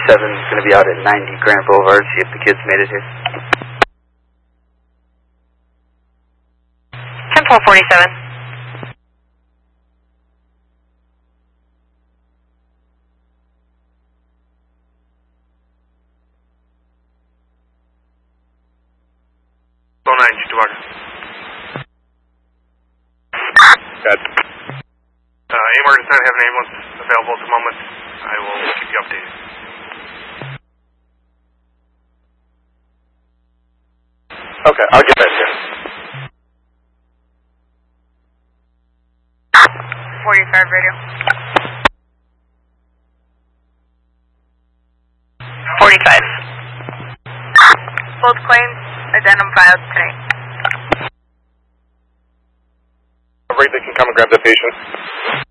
is going to be out at 90 Grant Boulevard, see if the kids made it here. 10-447. AMAR does not have an ambulance available at the moment. I will keep you updated. Okay, I'll get back to you. 45 radio. 45. Both claims identified tonight. Everybody can come and grab the patient.